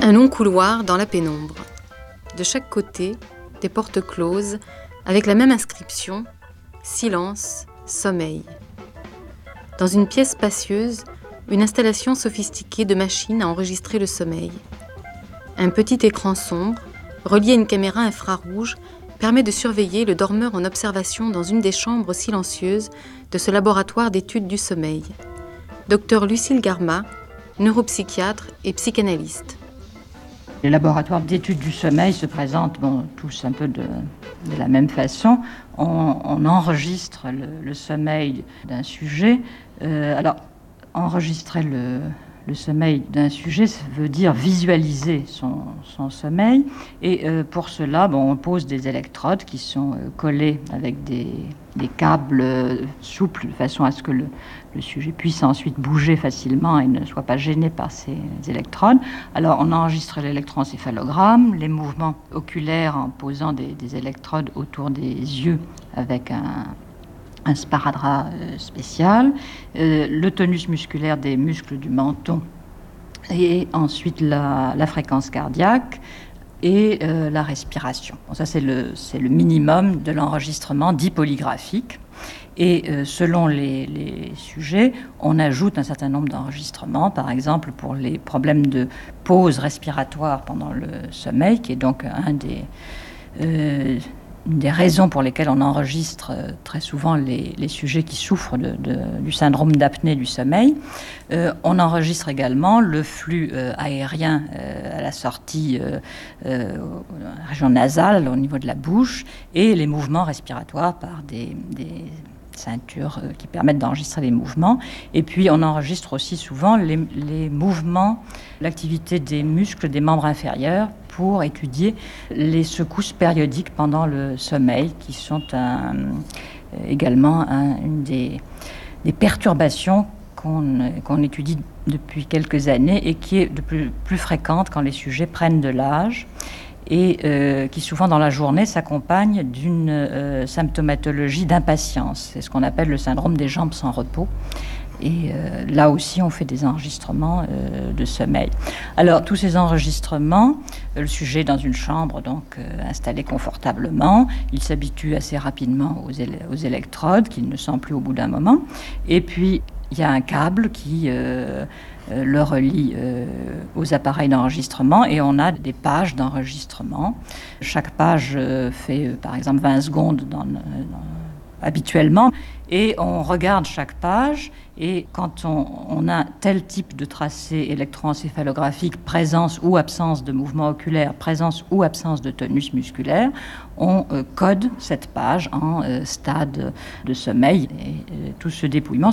Un long couloir dans la pénombre. De chaque côté, des portes closes avec la même inscription « Silence, sommeil ». Dans une pièce spacieuse, une installation sophistiquée de machines à enregistrer le sommeil. Un petit écran sombre, relié à une caméra infrarouge, permet de surveiller le dormeur en observation dans une des chambres silencieuses de ce laboratoire d'études du sommeil. Dr Lucille Garma, neuropsychiatre et psychanalyste. Les laboratoires d'études du sommeil se présentent tous un peu de la même façon. On enregistre le sommeil d'un sujet. Alors, enregistrer le sommeil d'un sujet, ça veut dire visualiser son sommeil. Et pour cela, on pose des électrodes qui sont collées avec des câbles souples, de façon à ce que le sujet puisse ensuite bouger facilement et ne soit pas gêné par ces électrodes. Alors, on enregistre l'électroencéphalogramme, les mouvements oculaires en posant des électrodes autour des yeux avec un sparadrap spécial, le tonus musculaire des muscles du menton et ensuite la fréquence cardiaque et la respiration. Ça, c'est le minimum de l'enregistrement dit polygraphique. Et selon les sujets, on ajoute un certain nombre d'enregistrements, par exemple pour les problèmes de pause respiratoire pendant le sommeil, qui est donc une des raisons pour lesquelles on enregistre très souvent les sujets qui souffrent du syndrome d'apnée du sommeil. On enregistre également le flux aérien à la sortie région nasale, au niveau de la bouche, et les mouvements respiratoires par des ceintures qui permettent d'enregistrer les mouvements. Et puis on enregistre aussi souvent les mouvements, l'activité des muscles des membres inférieurs pour étudier les secousses périodiques pendant le sommeil, qui sont également une des perturbations qu'on étudie depuis quelques années et qui est de plus fréquente quand les sujets prennent de l'âge et qui souvent dans la journée s'accompagne d'une symptomatologie d'impatience. C'est ce qu'on appelle le syndrome des jambes sans repos. Et là aussi, on fait des enregistrements de sommeil. Alors, tous ces enregistrements, le sujet est dans une chambre, donc installé confortablement. Il s'habitue assez rapidement aux électrodes, qu'il ne sent plus au bout d'un moment. Et puis, il y a un câble qui le relie aux appareils d'enregistrement et on a des pages d'enregistrement. Chaque page fait, par exemple, 20 secondes habituellement. Et on regarde chaque page et quand on a tel type de tracé électroencéphalographique, présence ou absence de mouvement oculaire, présence ou absence de tonus musculaire, on code cette page en stade de sommeil et tout ce dépouillement